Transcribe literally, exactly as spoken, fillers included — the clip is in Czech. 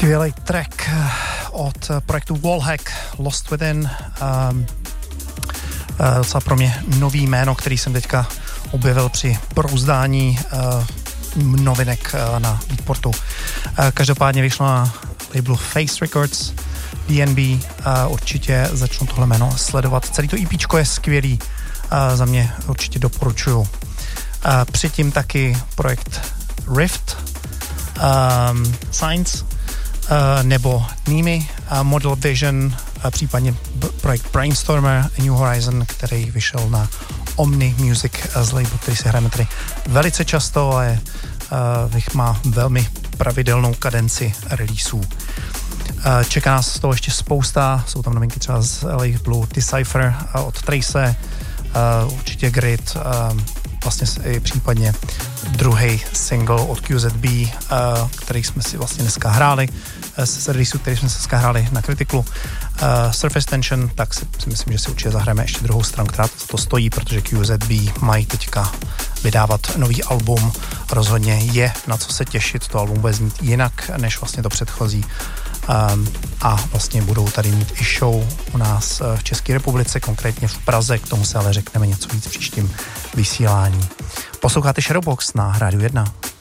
Skvělý track od projektu Wallhack, Lost Within. Um, docela pro mě nový jméno, který jsem teďka objevil při brouzdání uh, novinek uh, na Beatportu. Uh, každopádně vyšlo na labelu Face Records, D N B. Uh, určitě začnu tohle jméno sledovat. Celý to EPčko je skvělý. Uh, za mě určitě doporučuju. Uh, předtím taky projekt Rift, um, Science, Uh, nebo Nimi, uh, Model Vision, uh, případně b- projekt Brainstormer, New Horizon, který vyšel na Omni Music uh, z labelu, který se hrajeme tady velice často, ale uh, má velmi pravidelnou kadenci releaseů. Uh, čeká nás z toho ještě spousta, jsou tam novinky třeba z labelu Decipher uh, od Trace, uh, určitě Grid, uh, vlastně i případně druhý single od Q Z B, uh, který jsme si vlastně dneska hráli, uh, z releaseu, který jsme si dneska hráli na Kritiklu. Uh, Surface Tension, tak si, si myslím, že si určitě zahrajeme ještě druhou stranu, která to, to stojí, protože Q Z B mají teďka vydávat nový album. Rozhodně je na co se těšit, to album bude znít jinak než vlastně to předchozí. Um, a vlastně budou tady mít i show u nás uh, v České republice, konkrétně v Praze, k tomu se ale řekneme něco víc v příštím vysílání. Posloucháte Shadowbox na Rádiu jedna.